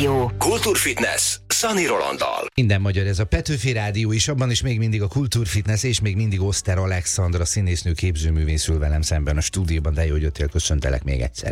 Jó. Kultúrfitness Szani Rolanddal. Minden magyar, ez a Petőfi Rádió is, abban is még mindig a Kultúrfitness, és még mindig Oszter Alexandra színésznő képzőművész ül velem szemben a stúdióban, de jó, hogy jöttél, köszöntelek még egyszer.